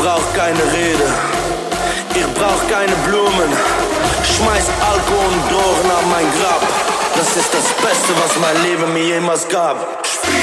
brauch keine Rede, ich brauch keine Blumen. Schmeiß Alkohol und Drogen auf mein Grab. Das ist das Beste, was mein Leben mir jemals gab.